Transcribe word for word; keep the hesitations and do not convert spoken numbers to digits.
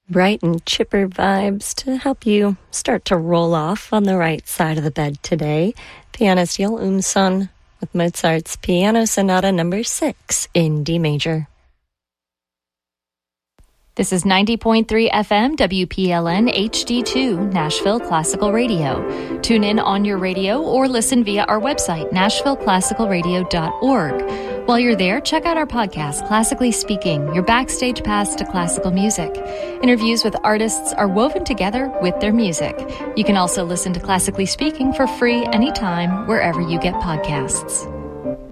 Bright and chipper vibes to help you start to roll off on the right side of the bed today. Pianist Joel Umsson with Mozart's Piano Sonata number six in D major. This is ninety point three F M W P L N H D two, Nashville Classical Radio. Tune in on your radio or listen via our website, nashville classical radio dot org. While you're there, check out our podcast, Classically Speaking, your backstage pass to classical music. Interviews with artists are woven together with their music. You can also listen to Classically Speaking for free anytime, wherever you get podcasts.